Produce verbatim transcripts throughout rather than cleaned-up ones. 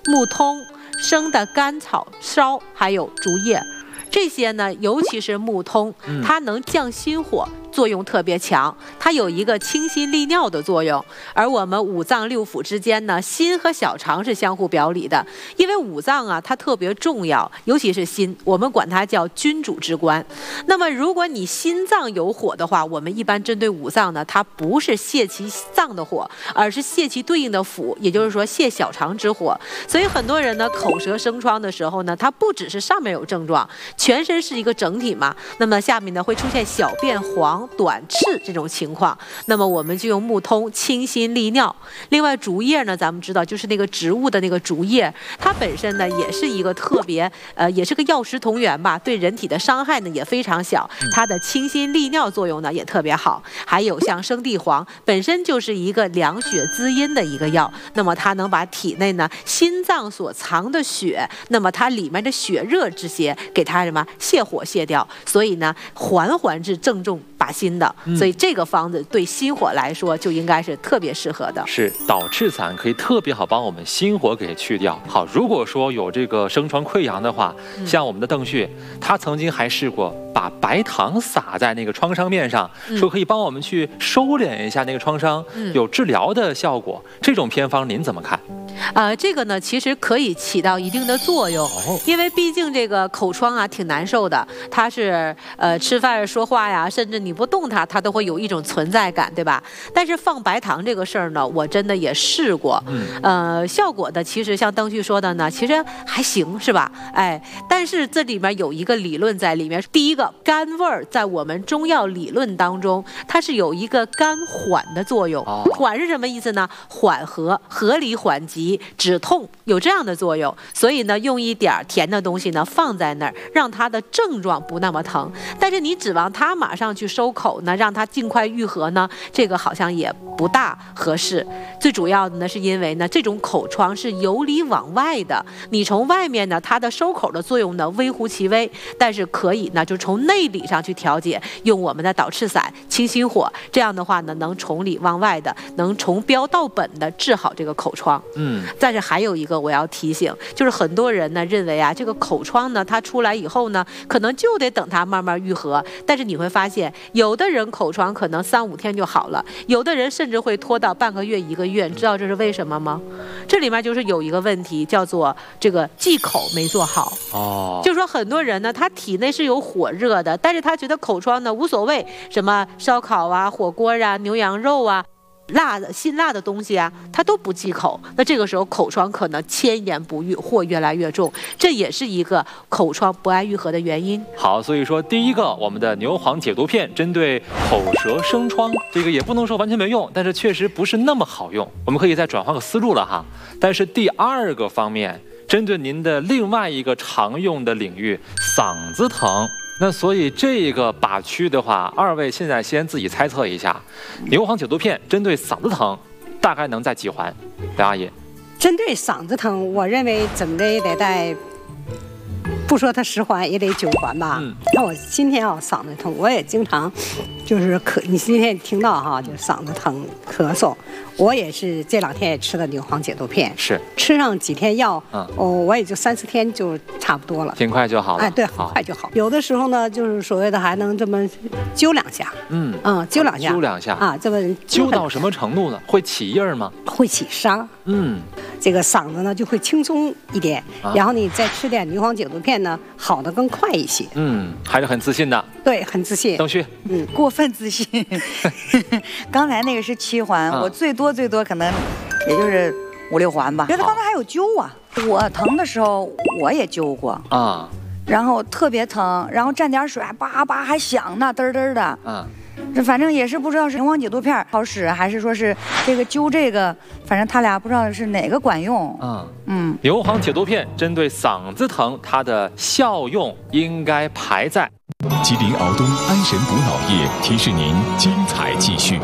木通、生的甘草、烧，还有竹叶。这些呢，尤其是木通，它能降心火，作用特别强，它有一个清心利尿的作用。而我们五脏六腑之间呢，心和小肠是相互表里的，因为五脏啊，它特别重要，尤其是心，我们管它叫君主之官。那么，如果你心脏有火的话，我们一般针对五脏呢，它不是泄其脏的火，而是泄其对应的腑，也就是说泄小肠之火。所以很多人呢，口舌生疮的时候呢，它不只是上面有症状，全身是一个整体嘛。那么下面呢，会出现小便黄、短赤这种情况，那么我们就用木通清心利尿。另外竹叶呢，咱们知道就是那个植物的那个竹叶，它本身呢也是一个特别呃，也是个药食同源吧，对人体的伤害呢也非常小，它的清心利尿作用呢也特别好。还有像生地黄，本身就是一个凉血滋阴的一个药，那么它能把体内呢心脏所藏的血，那么它里面的血热之邪给它什么泻火泻掉，所以呢缓缓是正中靶心的，所以这个方子对心火来说就应该是特别适合的。 是导赤散可以特别好帮我们心火给去掉。好，如果说有这个生疮溃疡的话，嗯、像我们的邓旭，他曾经还试过把白糖撒在那个创伤面上，嗯、说可以帮我们去收敛一下那个创伤，嗯、有治疗的效果。这种偏方您怎么看？ 呃，这个呢，其实可以起到一定的作用， 哦、 因为毕竟这个口疮啊挺难受的，它是呃吃饭说话呀，甚至你不动它，它都会有一种存在感，对吧？但是放白糖这个事儿呢，我真的也试过，嗯、呃，效果的其实像邓旭说的呢，其实还行，是吧？哎，但是这里面有一个理论在里面，第一个甘味儿在我们中药理论当中，它是有一个甘缓的作用， 哦、 缓是什么意思呢？缓和，合理缓急。止痛有这样的作用，所以呢，用一点甜的东西呢放在那儿，让它的症状不那么疼。但是你指望它马上去收口呢，让它尽快愈合呢，这个好像也不大合适。最主要的呢，是因为呢，这种口疮是由里往外的，你从外面呢，它的收口的作用呢微乎其微，但是可以呢，就从内里上去调节，用我们的导赤散清心火，这样的话呢，能从里往外的，能从标到本的治好这个口疮。嗯。但是还有一个我要提醒，就是很多人呢认为啊，这个口疮呢，它出来以后呢，可能就得等它慢慢愈合。但是你会发现，有的人口疮可能三五天就好了，有的人甚至会拖到半个月、一个月。你知道这是为什么吗？这里面就是有一个问题，叫做这个忌口没做好。哦，就是说很多人呢，他体内是有火热的，但是他觉得口疮呢无所谓，什么烧烤啊、火锅啊、牛羊肉啊。辣的辛辣的东西啊，它都不忌口，那这个时候口疮可能千言不愈或越来越重，这也是一个口疮不爱愈合的原因。 好，所以说第一个，我们的牛黄解毒片针对口舌生疮，这个也不能说完全没用，但是确实不是那么好用，我们可以再转换个思路了哈。但是第二个方面，针对您的另外一个常用的领域，嗓子疼。那所以这个把区的话，二位现在先自己猜测一下，牛黄解毒片针对嗓子疼，大概能在几环？梁阿姨， 针对嗓子疼，我认为怎么的也得在，不说它十环也得九环吧。嗯，那我今天啊嗓子疼，我也经常就是咳，你今天听到哈，就是嗓子疼咳嗽，我也是这两天也吃了牛黄解毒片， 是吃上几天药，嗯，哦，我也就三四天就差不多了， 挺快就好了。 哎，对，很快就好。有的时候呢，就是所谓的还能这么揪两下，嗯嗯，揪两下， 揪两下啊，这么揪到什么程度呢？会起印儿吗？ 会起沙，嗯，这个嗓子呢就会轻松一点，啊、然后你再吃点牛黄解毒片呢，好的更快一些。 嗯，还是很自信的。 对，很自信。 邓旭， 嗯，过分自信。刚才那个是七环，啊、我最多最多可能也就是五六环吧。觉得刚才还有揪啊，我疼的时候我也揪过啊，然后特别疼，然后蘸点水，叭叭还响呢，嘚嘚的。啊。这反正也是不知道是牛黄解毒片好使，还是说是这个灸这个，反正他俩不知道是哪个管用。嗯嗯，牛黄解毒片针对嗓子疼，它的效用应该排在。 吉林敖东安神补脑液提示您精彩继续。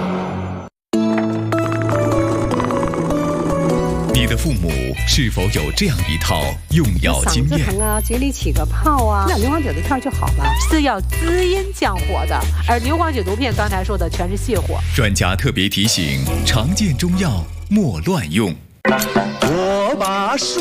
你的父母是否有这样一套用药经验？ 嗓子疼啊，嘴里起个泡啊，那牛黄解毒片就好了， 是要滋阴降火的。而牛黄解毒片刚才说的全是泻火。 专家特别提醒：常见中药莫乱用。